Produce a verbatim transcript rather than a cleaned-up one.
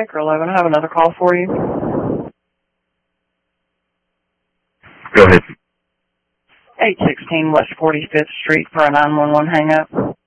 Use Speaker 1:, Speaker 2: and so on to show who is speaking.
Speaker 1: Baker eleven. I have another call for you.
Speaker 2: Go ahead.
Speaker 1: eight sixteen West forty-fifth Street for a nine one one hang-up.